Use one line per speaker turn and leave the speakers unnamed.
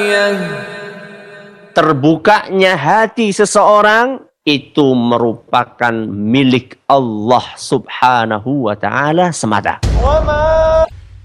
Terbukanya hati seseorang itu merupakan milik Allah Subhanahu wa ta'ala semata.